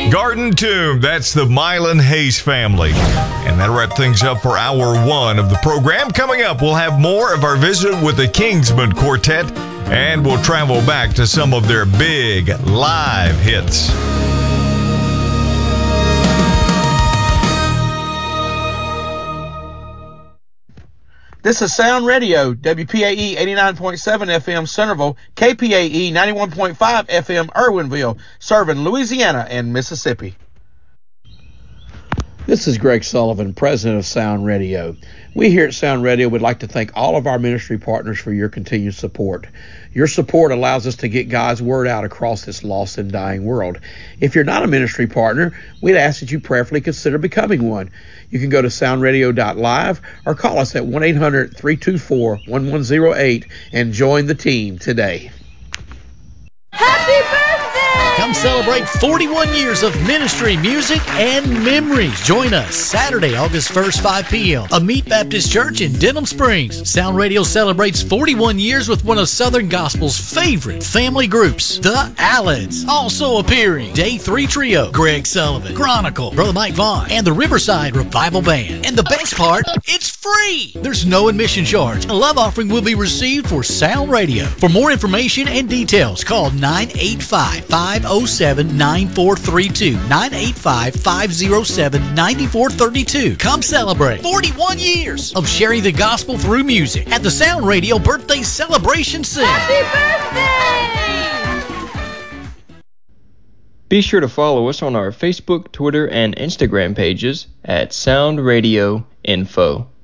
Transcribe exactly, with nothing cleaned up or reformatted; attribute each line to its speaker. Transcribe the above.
Speaker 1: Garden Tomb, that's the Mylan Hayes family. And that'll wrap things up for hour one of the program. Coming up, we'll have more of our visit with the Kingsmen Quartet, and we'll travel back to some of their big live hits.
Speaker 2: This is Sound Radio, W P A E eighty-nine point seven F M Centerville, K P A E ninety-one point five F M Irwinville, serving Louisiana and Mississippi.
Speaker 3: This is Greg Sullivan, president of Sound Radio. We here at Sound Radio would like to thank all of our ministry partners for your continued support. Your support allows us to get God's word out across this lost and dying world. If you're not a ministry partner, we'd ask that you prayerfully consider becoming one. You can go to sound radio dot live or call us at one eight hundred, three two four, one one zero eight and join the team today.
Speaker 4: Happy birthday!
Speaker 5: Come celebrate forty-one years of ministry, music, and memories. Join us Saturday, August first, five p.m. Amite Baptist Church in Denham Springs. Sound Radio celebrates forty-one years with one of Southern Gospel's favorite family groups, the Alleds. Also appearing, Day three Trio, Greg Sullivan, Chronicle, Brother Mike Vaughn, and the Riverside Revival Band. And the best part, it's free! There's no admission charge. A love offering will be received for Sound Radio. For more information and details, call nine eight five, five oh seven, nine four three two, nine eight five, five oh seven, nine four three two. Come celebrate forty-one years of sharing the gospel through music at the Sound Radio Birthday Celebration Center.
Speaker 4: Happy birthday!
Speaker 6: Be sure to follow us on our Facebook, Twitter, and Instagram pages at Sound Radio Info.